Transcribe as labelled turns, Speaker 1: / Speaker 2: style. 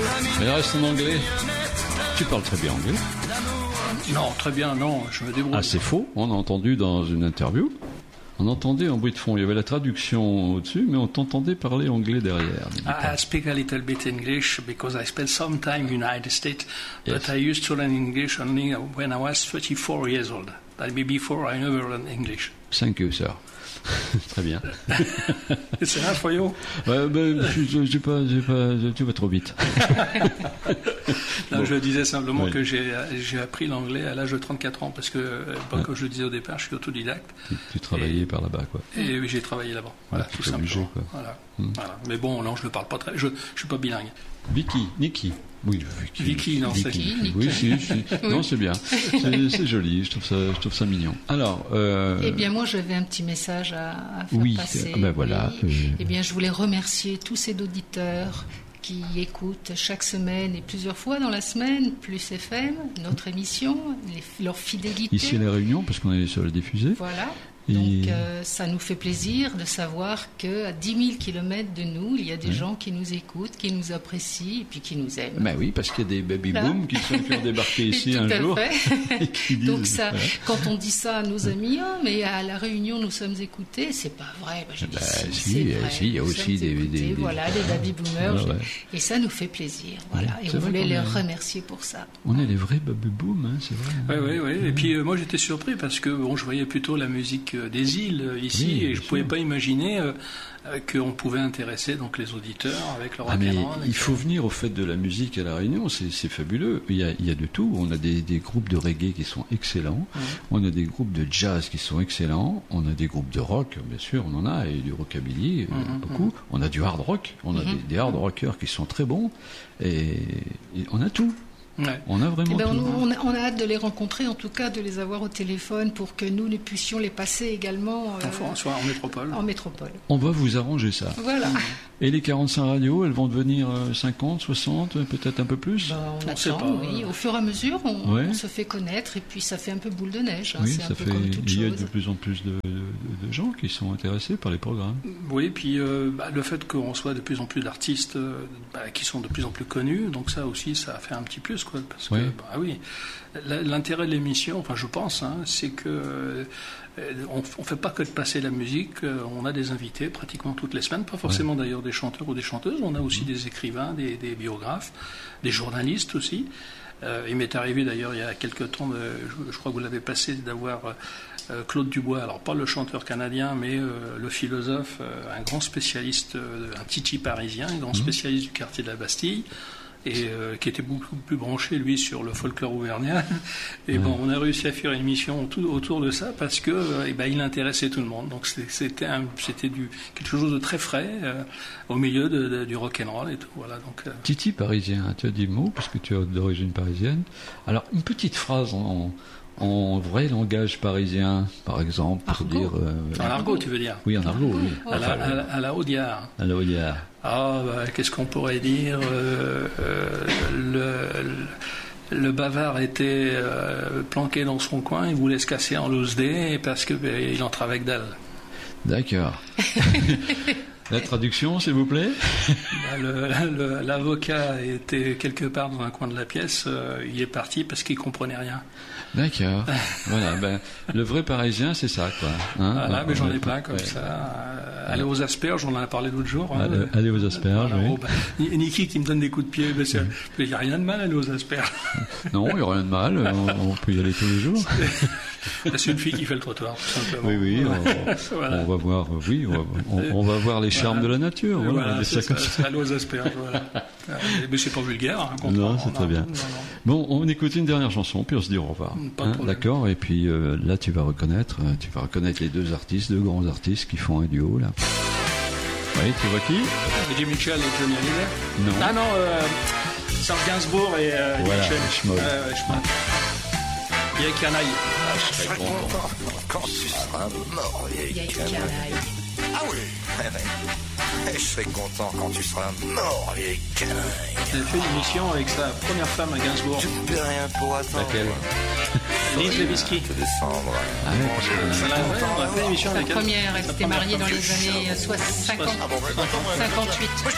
Speaker 1: Mais reste en anglais. Tu parles très bien anglais.
Speaker 2: Non, très bien, non, je me débrouille.
Speaker 1: Ah, c'est faux. On a entendu dans une interview. On entendait en bruit de fond. Il y avait la traduction au-dessus, mais on t'entendait parler anglais derrière.
Speaker 2: I speak a little bit English because I spent some time in the United States,
Speaker 1: Yes.
Speaker 2: but I used to learn English only when I was 34 years old. That be before I never learned English.
Speaker 1: Thank you, sir. Très bien.
Speaker 2: It's enough for you?
Speaker 1: Ouais, ben, tu vas trop vite.
Speaker 2: Non,
Speaker 1: Bon.
Speaker 2: je disais simplement
Speaker 1: Ouais.
Speaker 2: que j'ai appris l'anglais à l'âge de 34 ans parce que, comme je le disais au départ, je suis autodidacte
Speaker 1: Tu travaillais par là-bas, quoi.
Speaker 2: et j'ai travaillé là-bas. Voilà,
Speaker 1: tu
Speaker 2: tout
Speaker 1: t'es obligé,
Speaker 2: simplement.
Speaker 1: quoi.
Speaker 2: Voilà. Voilà. Mais bon, non, je ne parle pas très. Je suis pas bilingue.
Speaker 1: Niki. Oui,
Speaker 2: Vicky, non, c'est
Speaker 1: Vicky.
Speaker 3: Niki.
Speaker 1: Oui, si. Non, c'est bien. C'est joli. Je trouve ça mignon. Alors.
Speaker 3: Eh bien, moi, j'avais un petit message à faire
Speaker 1: Oui,
Speaker 3: passer.
Speaker 1: ben voilà.
Speaker 3: Eh bien, je voulais remercier tous ces auditeurs qui écoutent chaque semaine et plusieurs fois dans la semaine, Plus FM, notre émission, leur fidélité.
Speaker 1: Ici à La Réunion, parce qu'on est sur le diffusé.
Speaker 3: Voilà.
Speaker 1: Et-
Speaker 3: Donc, ça nous fait plaisir de savoir qu'à 10 000 kilomètres de nous, il y a des gens qui nous écoutent, qui nous apprécient et puis qui nous aiment.
Speaker 1: Ben oui, parce qu'il y a des baby
Speaker 3: Voilà.
Speaker 1: boom qui sont fait débarquer ici
Speaker 3: Tout
Speaker 1: un
Speaker 3: à
Speaker 1: jour.
Speaker 3: fait.
Speaker 1: Et qui disent,
Speaker 3: Donc ça,
Speaker 1: voilà.
Speaker 3: quand on dit ça à nos amis, ah, mais à la Réunion nous sommes écoutés, c'est pas vrai. Ben, je dis,
Speaker 1: Ben,
Speaker 3: si,
Speaker 1: si,
Speaker 3: c'est vrai,
Speaker 1: si, il y a
Speaker 3: nous
Speaker 1: aussi
Speaker 3: sommes écoutés. Voilà, les baby boomers,
Speaker 1: Ouais, ouais.
Speaker 3: et ça nous fait plaisir. Voilà,
Speaker 1: Ouais,
Speaker 3: et
Speaker 1: c'est
Speaker 3: on
Speaker 1: vrai
Speaker 3: voulait
Speaker 1: qu'on
Speaker 3: les
Speaker 1: est-
Speaker 3: remercier pour ça.
Speaker 1: On est les vrais baby boom, hein, c'est vrai.
Speaker 2: Oui. Et puis moi j'étais surpris parce que bon, je voyais plutôt la musique des îles ici
Speaker 1: Oui,
Speaker 2: et
Speaker 1: bien
Speaker 2: je
Speaker 1: sûr.
Speaker 2: pouvais pas imaginer qu'on pouvait intéresser donc les auditeurs avec leur
Speaker 1: Ah mais
Speaker 2: rock'n'roll.
Speaker 1: il faut venir au fait de la musique à La Réunion, c'est fabuleux. Il y a de tout. On a des groupes de reggae qui sont excellents. On a des groupes de jazz qui sont excellents. On a des groupes de rock, bien sûr, on en a, et du rockabilly, beaucoup. On a du hard rock. On a des hard rockers qui sont très bons. Et on a tout.
Speaker 2: Ouais.
Speaker 1: On a vraiment
Speaker 3: Eh ben,
Speaker 1: tout.
Speaker 3: on a hâte de les rencontrer, en tout cas de les avoir au téléphone pour que nous puissions les passer également
Speaker 2: Enfin, soit en métropole.
Speaker 3: en métropole.
Speaker 1: On va vous arranger ça.
Speaker 3: Voilà.
Speaker 1: Et les 45 radios, elles vont devenir 50, 60, peut-être un peu plus.
Speaker 3: Ben, on
Speaker 2: On sait
Speaker 3: attend,
Speaker 2: pas.
Speaker 3: oui. Au fur et à mesure, on
Speaker 1: Ouais.
Speaker 3: se fait connaître et puis ça fait un peu boule de neige. Hein.
Speaker 1: Oui,
Speaker 3: C'est
Speaker 1: ça
Speaker 3: un peu
Speaker 1: fait.
Speaker 3: comme toute
Speaker 1: Il y a
Speaker 3: chose.
Speaker 1: de plus en plus de gens qui sont intéressés par les programmes.
Speaker 2: Oui, puis le fait qu'on soit de plus en plus d'artistes qui sont de plus en plus connus, donc ça aussi, ça a fait un petit plus, quoi. Parce que,
Speaker 1: Oui.
Speaker 2: oui, l'intérêt de l'émission, enfin, je pense, hein, c'est que on fait pas que de passer la musique, on a des invités pratiquement toutes les semaines, pas forcément d'ailleurs des chanteurs ou des chanteuses, on a aussi des écrivains, des biographes, des journalistes aussi. Il m'est arrivé d'ailleurs il y a quelques temps, je crois que vous l'avez passé, d'avoir Claude Dubois, alors pas le chanteur canadien, mais le philosophe, un grand spécialiste, un titi parisien, un grand spécialiste du quartier de la Bastille, et qui était beaucoup plus branché, lui, sur le folklore auvergnat. Et bon, on a réussi à faire une émission autour de ça parce que il intéressait tout le monde. Donc c'était quelque chose de très frais au milieu du rock'n'roll et tout. Voilà, donc,
Speaker 1: Titi parisien, tu as dit le mot, parce que tu es d'origine parisienne. Alors, une petite phrase en vrai langage parisien, par exemple, pour
Speaker 3: Argot.
Speaker 1: dire...
Speaker 2: en argot, tu veux dire?
Speaker 1: Oui, en argot, oui.
Speaker 2: À la Audiard.
Speaker 1: À la Audiard.
Speaker 2: Ah, qu'est-ce qu'on pourrait dire? Le bavard était planqué dans son coin, il voulait se casser en loose dé parce que il entrait avec dalle.
Speaker 1: D'accord. La traduction, s'il vous plaît?
Speaker 2: L'avocat était quelque part dans un coin de la pièce, il est parti parce qu'il comprenait rien.
Speaker 1: D'accord. Voilà, le vrai parisien, c'est ça, quoi. Hein,
Speaker 2: Voilà, mais j'en ai plein
Speaker 1: ouais.
Speaker 2: comme ça. Aller aux asperges, on en a parlé l'autre jour. Hein.
Speaker 1: Aller aux asperges,
Speaker 2: Voilà,
Speaker 1: oui.
Speaker 2: Niki qui me donne des coups de pied, il n'y a rien de mal à aller aux asperges.
Speaker 1: Non, il n'y a rien de mal, on peut y aller tous les jours.
Speaker 2: C'est une fille qui fait le trottoir, tout simplement.
Speaker 1: Oui,
Speaker 2: Voilà.
Speaker 1: on va voir, on va voir les charmes de la nature. Voilà, on va dire
Speaker 2: c'est
Speaker 1: ça comme ça.
Speaker 2: aller aux asperges, voilà. Mais c'est pas vulgaire, hein,
Speaker 1: Non, c'est très bien.
Speaker 2: Non.
Speaker 1: Bon, on écoute une dernière chanson, puis on se dit au revoir.
Speaker 2: Pas de problème.
Speaker 1: D'accord, et puis là, tu vas reconnaître les deux grands artistes qui font un duo, là. Oui, tu vois qui?
Speaker 2: Eddie Mitchell et Johnny Hallyday.
Speaker 1: Non.
Speaker 2: Ah non, Serge Gainsbourg et
Speaker 1: Voilà,
Speaker 2: Mitchell.
Speaker 1: Schmoll.
Speaker 2: Schmoll. Vieille canaille.
Speaker 4: Je serai content quand tu seras mort, vieille
Speaker 3: Vieille
Speaker 4: canaille.
Speaker 3: canaille.
Speaker 4: Ah oui, ouais. Et je serai content quand tu seras mort, vieille canaille.
Speaker 2: Elle a fait une émission avec sa première femme à Gainsbourg,
Speaker 4: Je ne peux rien pour attendre.
Speaker 1: Laquelle?
Speaker 2: Lise Levinsky.
Speaker 4: Que descendre.
Speaker 1: Ah ouais, parce que...
Speaker 2: On a fait une émission
Speaker 3: La
Speaker 2: avec elle.
Speaker 3: première, elle s'était mariée dans les années 50, 58.